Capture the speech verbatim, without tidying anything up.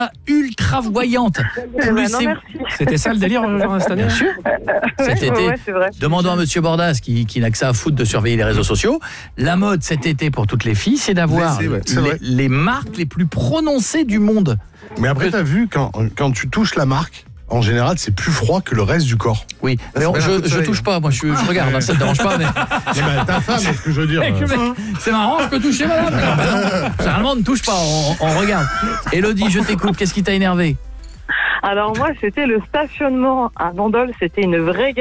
ultra voyante. Eh ben non, c'est- merci. C'était ça le délire, genre, cette année? Bien sûr. Cet Ouais, été, ouais, c'est vrai. demandons à Monsieur Bordas, qui, qui n'a que ça à foutre de surveiller les réseaux sociaux, la mode cet été pour toutes les filles, c'est d'avoir Mais c'est vrai, c'est les, vrai. les marques les plus prononcées du monde. Mais après, t'as vu, quand, quand tu touches la marque, en général, c'est plus froid que le reste du corps. Oui, mais ça on- fait un coup je, de je soleil. touche pas, moi je, je regarde, hein, ça te dérange pas, mais... Eh ben, ta femme, c'est ce que je veux dire. Mec, le mec, c'est marrant, je peux toucher madame. Non, bah non, généralement on ne touche pas, on, on regarde. Élodie, je t'écoute, qu'est-ce qui t'a énervé? Alors moi, c'était le stationnement à Bandol, c'était une vraie